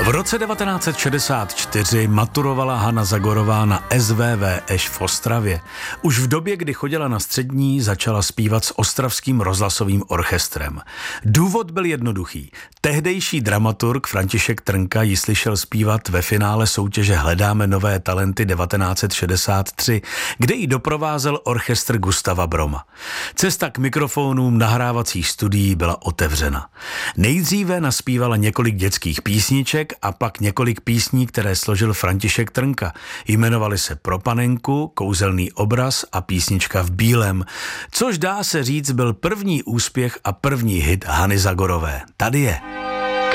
V roce 1964 maturovala Hana Zagorová na SVVŠ v Ostravě. Už v době, kdy chodila na střední, začala zpívat s Ostravským rozhlasovým orchestrem. Důvod byl jednoduchý. Tehdejší dramaturg František Trnka ji slyšel zpívat ve finále soutěže Hledáme nové talenty 1963, kde ji doprovázel orchestr Gustava Broma. Cesta k mikrofonům nahrávacích studií byla otevřena. Nejdříve naspívala několik dětských písniček a pak několik písní, které složil František Trnka. Jmenovaly se Pro panenku, Kouzelný obraz a Písnička v bílém, což dá se říct byl první úspěch a první hit Hany Zagorové. Tady je.